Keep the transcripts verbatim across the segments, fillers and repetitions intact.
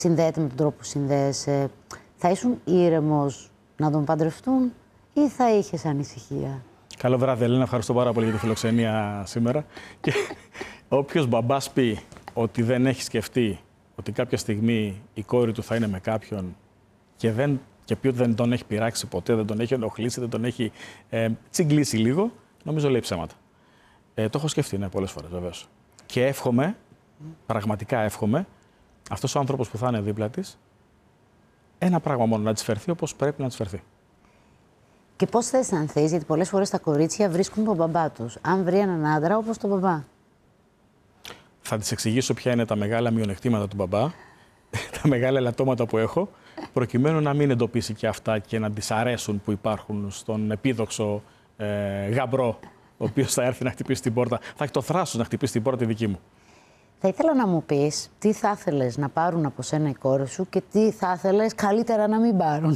συνδέεται με τον τρόπο που συνδέεσαι, θα ήσουν ήρεμος να τον παντρευτούν ή θα είχες ανησυχία? Καλό βράδυ, Ελένα. Ευχαριστώ πάρα πολύ για τη φιλοξενία σήμερα. Και όποιος μπαμπάς πει ότι δεν έχει σκεφτεί ότι κάποια στιγμή η κόρη του θα είναι με κάποιον και, δεν, και πει ότι δεν τον έχει πειράξει ποτέ, δεν τον έχει ενοχλήσει, δεν τον έχει ε, τσιγκλίσει λίγο, νομίζω λέει ψέματα. Ε, το έχω σκεφτεί, ναι, πολλές φορές βεβαίως. Και εύχομαι, πραγματικά εύχομαι, αυτός ο άνθρωπος που θα είναι δίπλα της, ένα πράγμα μόνο, να της φερθεί όπως πρέπει να της φερθεί. Και πώς θες να ανθείς, γιατί πολλές φορές τα κορίτσια βρίσκουν τον μπαμπά τους. Αν βρει έναν άντρα όπως τον μπαμπά. Θα της εξηγήσω ποια είναι τα μεγάλα μειονεκτήματα του μπαμπά, τα μεγάλα ελαττώματα που έχω, προκειμένου να μην εντοπίσει και αυτά και να της αρέσουν που υπάρχουν στον επίδοξο ε, γαμπρό, ο οποίος θα έρθει να χτυπήσει την πόρτα. Θα έχει το θράσος να χτυπήσει την πόρτα τη δική μου. Θα ήθελα να μου πεις τι θα ήθελες να πάρουν από σένα οι κόρες σου και τι θα ήθελες καλύτερα να μην πάρουν.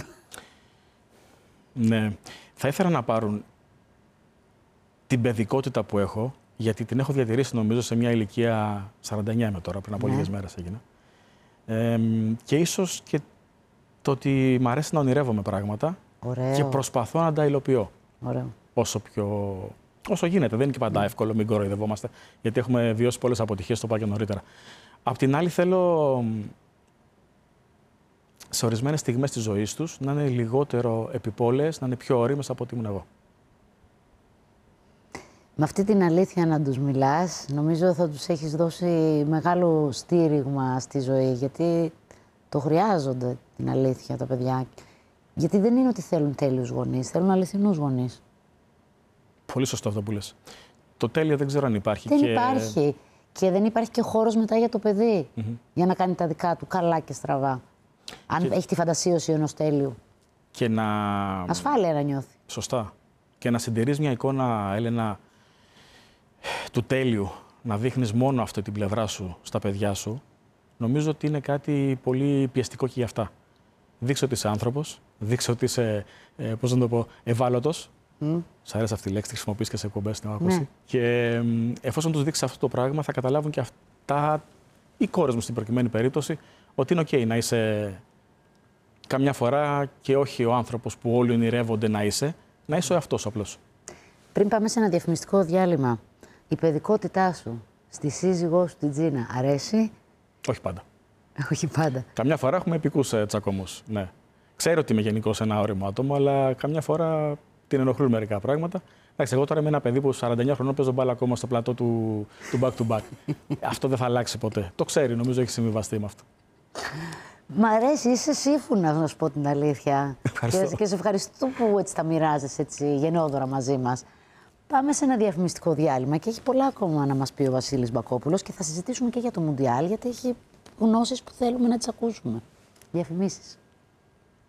Ναι. Θα ήθελα να πάρουν την παιδικότητα που έχω, γιατί την έχω διατηρήσει νομίζω σε μια ηλικία σαράντα εννιά είμαι τώρα, πριν από ναι. λίγες μέρες έγινα. Ε, και ίσως και το ότι μ' αρέσει να ονειρεύομαι πράγματα. Ωραίο. Και προσπαθώ να τα υλοποιώ. Ωραίο. Όσο πιο... Όσο γίνεται. Δεν είναι και πάντα ναι. εύκολο, μην κοροϊδευόμαστε, γιατί έχουμε βιώσει πολλές αποτυχίες, το είπα και νωρίτερα. Απ' την άλλη, θέλω σε ορισμένες στιγμές της ζωής τους να είναι λιγότερο επιπόλαιες, να είναι πιο ώριμες από ό,τι ήμουν εγώ. Με αυτή την αλήθεια να τους μιλάς, νομίζω θα τους έχεις δώσει μεγάλο στήριγμα στη ζωή, γιατί το χρειάζονται την αλήθεια τα παιδιά. Γιατί δεν είναι ότι θέλουν τέλειους γονείς, θέλουν αληθινούς γονείς. Πολύ σωστό αυτό που λες. Το τέλειο δεν ξέρω αν υπάρχει. Δεν και... υπάρχει. Και δεν υπάρχει και χώρος μετά για το παιδί, mm-hmm. για να κάνει τα δικά του καλά και στραβά. Αν και... έχει τη φαντασίωση ενός τέλειου. Και να... ασφάλεια να νιώθει. Σωστά. Και να συντηρείς μια εικόνα, Έλενα, του τέλειου, να δείχνεις μόνο αυτή την πλευρά σου στα παιδιά σου, νομίζω ότι είναι κάτι πολύ πιεστικό και για αυτά. Δείξε ότι είσαι άνθρωπος, δείξε ότι είσαι, ε, πώς να το πω, ευάλωτος. Mm. Σ' αρέσει αυτή η λέξη, τη χρησιμοποιείς και σε εκπομπές, την έχω ακούσει. Ναι. Και ε, εφόσον τους δείξεις αυτό το πράγμα, θα καταλάβουν και αυτά οι κόρες μου στην προκειμένη περίπτωση, ότι είναι OK να είσαι καμιά φορά και όχι ο άνθρωπος που όλοι ονειρεύονται να είσαι, να είσαι ο εαυτός απλώς. Πριν πάμε σε ένα διαφημιστικό διάλειμμα, η παιδικότητά σου στη σύζυγό σου την Τζίνα αρέσει? Όχι πάντα. Όχι πάντα. Καμιά φορά έχουμε επικούς ε, τσακωμούς. Ναι. Ξέρω ότι είμαι γενικώς ένα όριμο άτομο, αλλά καμιά φορά την ενοχλούν μερικά πράγματα. Εντάξει, εγώ τώρα είμαι ένα παιδί που σαράντα εννιά χρονών παίζω μπάλα ακόμα στο πλατό του, του back to back. Αυτό δεν θα αλλάξει ποτέ. Το ξέρει, νομίζω έχει συμβιβαστεί με αυτό. Μ' αρέσει, είσαι σύμφωνα, να σου πω την αλήθεια. Ευχαριστώ. Και σε ευχαριστώ που έτσι τα μοιράζεσαι έτσι γενναιόδωρα μαζί μας. Πάμε σε ένα διαφημιστικό διάλειμμα και έχει πολλά ακόμα να μας πει ο Βασίλης Μπακόπουλος και θα συζητήσουμε και για το Μουντιάλ, γιατί έχει γνώσεις που θέλουμε να τις ακούσουμε. Διαφημίσεις.